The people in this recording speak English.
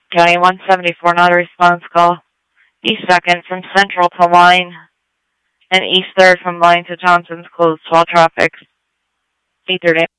County 174, not a response call. East 2nd from Central to Line, and East 3rd from Line to Johnson's closed. 12 traffic. 8:30.